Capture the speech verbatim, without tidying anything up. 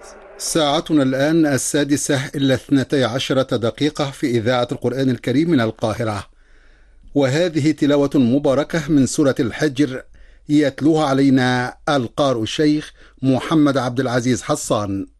ساعتنا الآن السادسة إلا اثنتي عشرة دقيقة في إذاعة القرآن الكريم من القاهرة، وهذه تلاوة مباركة من سورة الحجر يتلوها علينا القارئ الشيخ محمد عبد العزيز حصان.